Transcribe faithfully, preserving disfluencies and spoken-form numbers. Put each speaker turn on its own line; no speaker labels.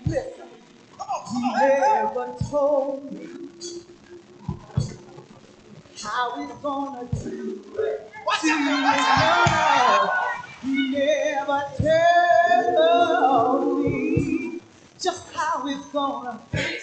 Listen, he never told me how he's gonna do it. See, no, he never told me just how it's gonna be.